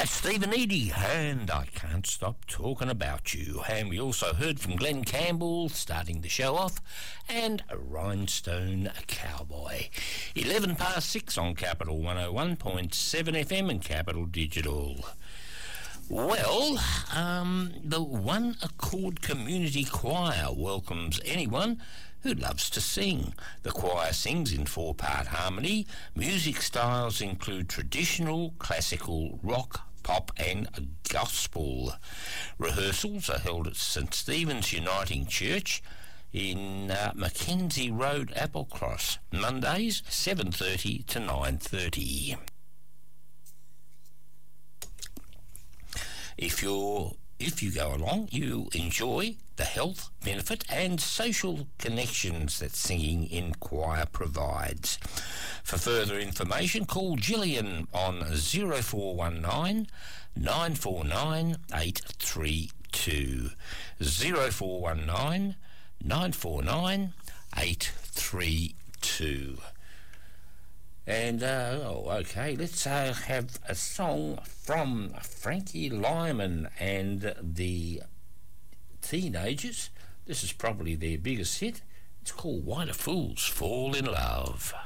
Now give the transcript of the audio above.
That's Stephen Eady, and I Can't Stop Talking About You. And we also heard from Glenn Campbell, starting the show off, and a Rhinestone Cowboy. 11 past 6 on Capital 101.7 FM and Capital Digital. Well, the One Accord Community Choir welcomes anyone who loves to sing. The choir sings in 4-part harmony. Music styles include traditional, classical, rock, pop and gospel. Rehearsals are held at St Stephen's Uniting Church in Mackenzie Road, Applecross, Mondays 7:30 to 9:30. If you go along, you'll enjoy the health benefit and social connections that singing in choir provides. For further information, call Gillian on 0419 949 832. 0419 949 832. And, okay, let's have a song from Frankie Lyman and the Teenagers. This is probably their biggest hit. It's called Why Do Fools Fall in Love.